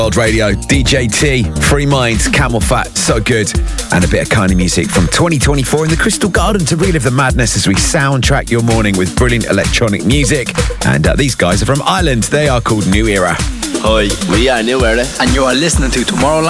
World Radio, DJ T, Free Minds, Camel Fat, so good. And a bit of kind of music from 2024 in the Crystal Garden to relive the madness as we soundtrack your morning with brilliant electronic music. And these guys are from Ireland. They are called New Era. Hi, we are New Era. And you are listening to Tomorrowland